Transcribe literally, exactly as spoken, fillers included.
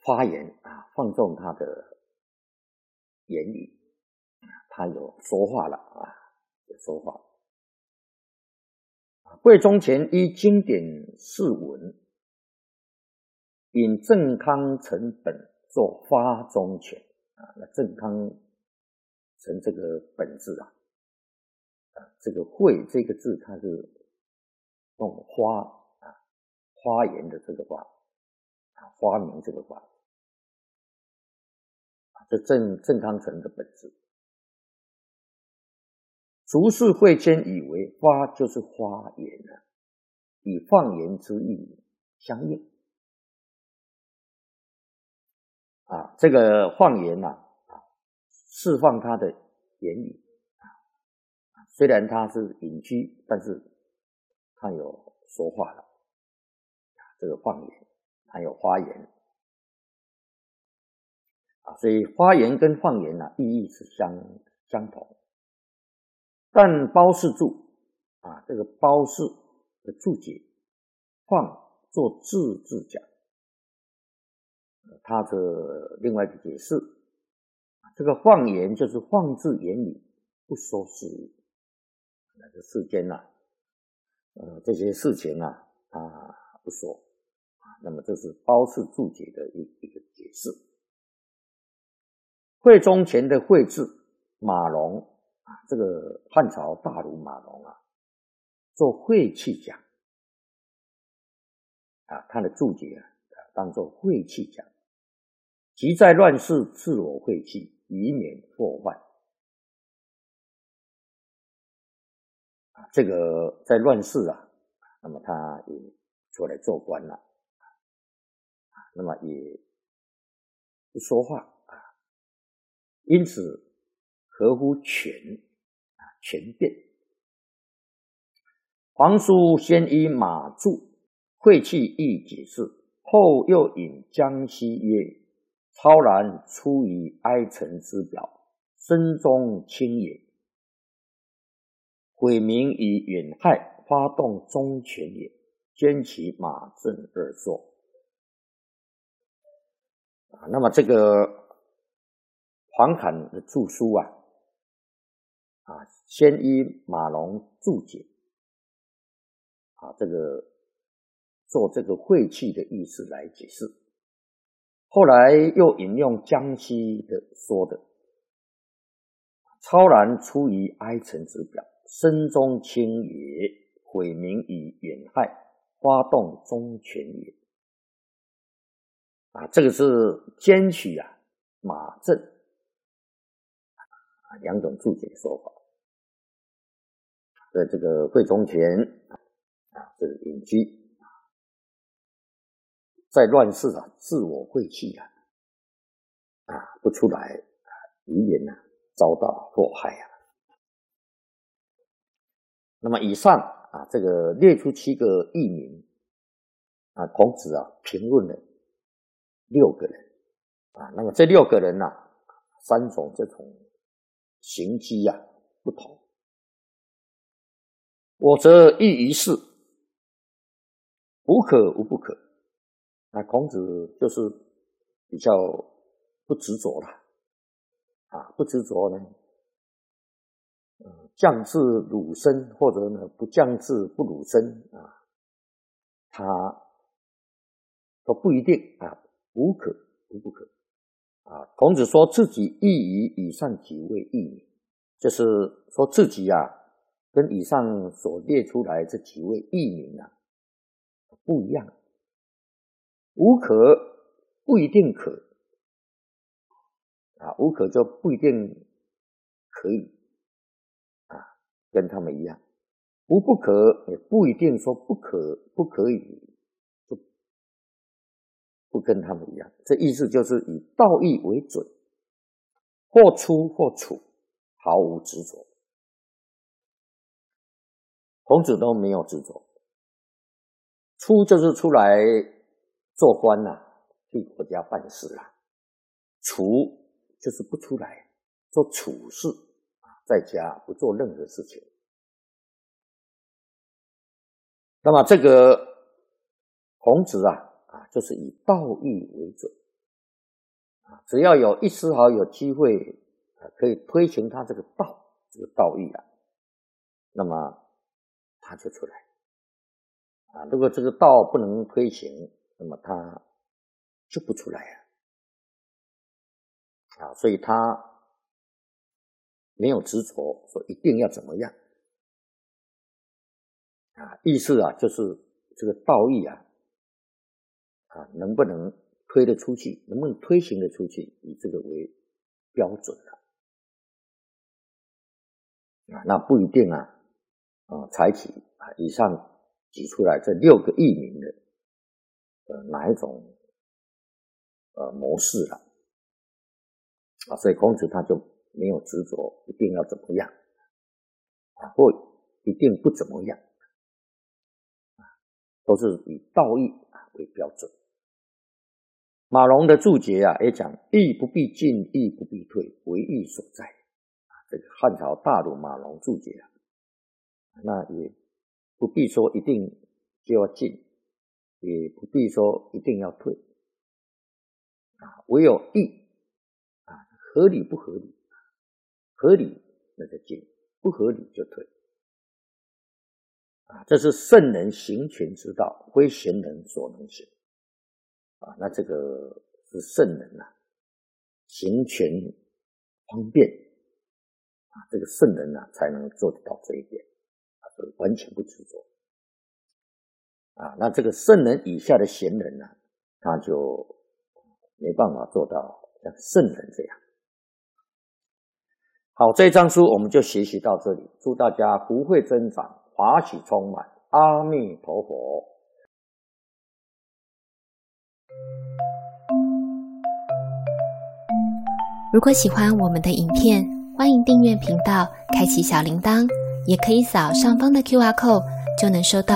花言啊，放纵他的言语，他有说话了啊，有说话。会中前依经典释文，引郑康成本作花中权啊。那郑康成这个本字啊，啊这个会这个字，它是用花啊花言的这个花啊花名这个花啊，这郑郑康成的本字。俗世会间以为花就是花言啊，与放言之意相应啊。这个放言啊，啊释放他的言语啊，虽然他是隐居，但是他有说话了。这个放言还有花言啊，所以花言跟放言啊，意义是相相同。但包氏注啊，这个包氏的注解，放做字字讲，他的另外一个解释，这个放言就是放置言语，不说事物。那个世间啊，呃，这些事情啊，他不说啊。那么这是包氏注解的一一个解释。会中前的会字，马龙啊，这个汉朝大儒马龙啊，做晦气讲啊，他的注解啊，当作晦气讲，即在乱世自我晦气，以免祸患啊。这个在乱世啊，那么他也出来做官了啊，那么也不说话啊，因此合乎权啊权变。皇叔先依马注晦气意解释，后又引江西曰：超然出于哀臣之表，身中轻也；毁名以远害，发动忠犬也。兼其马正二说啊。那么这个黄侃的著书啊，啊，先依马龙注解啊，这个做这个晦气的意思来解释，后来又引用江西的说的，超然出于哀臣之表，身中轻也；毁名以远害，发动忠犬也。啊，这个是兼取啊马正啊两种注解的说法。在这个会中前啊，这个隐居在乱世啊，自我晦气啊，啊不出来啊，以免啊遭到祸害啊。那么以上啊，这个列出七个佚名啊，孔子啊评论了六个人啊。那么这六个人啊，三种这种行迹啊不同。我则异于事，无可无不可。那孔子就是比较不执着了啊，不执着呢，呃，降至汝身，或者呢不降至不汝身啊，他都不一定啊，无可无不可啊。孔子说自己异于以上几位异名，就是说自己啊，跟以上所列出来这几位异名啊不一样。无可不一定可啊，无可就不一定可以啊，跟他们一样。无不可也不一定说不可不可以，就不跟他们一样。这意思就是以道义为准，或出或处，毫无执着。孔子都没有执着，出就是出来做官啦、啊，替国家办事啦、啊；处就是不出来做处事啊，在家不做任何事情。那么这个孔子啊啊，就是以道义为准只要有一丝毫有机会可以推行他这个道，这个道义啊，那么他就出来啊。如果这个道不能推行，那么他就不出来啊。啊，所以他没有执着说一定要怎么样啊，意思啊就是这个道义啊啊能不能推得出去，能不能推行得出去，以这个为标准了啊。那不一定啊啊采取啊以上举出来这六个义名的呃哪一种呃模式了啊，所以孔子他就没有执着一定要怎么样啊，或一定不怎么样啊，都是以道义啊为标准。马龙的注解啊也讲，义不必进，义不必退，为义所在啊。这个汉朝大儒马龙注解啊，那也不必说一定就要进，也不必说一定要退啊，唯有义啊，合理不合理，合理那就进，不合理就退啊。这是圣人行权之道，非贤人所能行啊。那这个是圣人啊行权方便啊，这个圣人啊才能做得到这一点啊，就完全不执着啊。那这个圣人以下的贤人呢、啊，他就没办法做到像圣人这样。好，这一章书我们就学习到这里，祝大家福慧增长，法喜充满，阿弥陀佛。 如果喜欢我们的影片，欢迎订阅频道，开启小铃铛，也可以扫上方的 Q R code，就能收到